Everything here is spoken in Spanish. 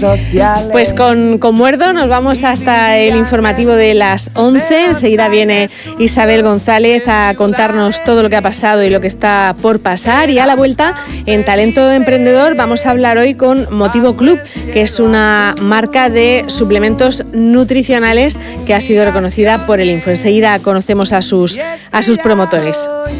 Pues con Muerdo nos vamos hasta el informativo de las 11. Enseguida viene Isabel González a contarnos todo lo que ha pasado y lo que está por pasar. Y a la vuelta, en Talento Emprendedor, vamos a hablar hoy con Motivo Club, que es una marca de suplementos nutricionales que ha sido reconocida por el Info. Enseguida conocemos a sus promotores.